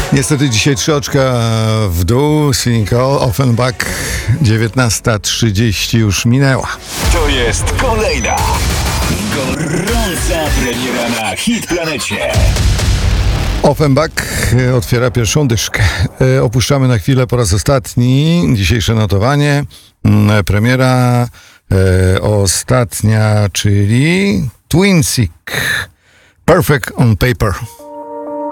Niestety dzisiaj 3 oczka w dół. Swing Offenbach 19:30 już minęła. To jest kolejna gorąca premiera na Hit Planecie. Offenbach otwiera pierwszą dyszkę. Opuszczamy na chwilę po raz ostatni dzisiejsze notowanie. Premiera ostatnia, czyli Twin Sick. Perfect on Paper.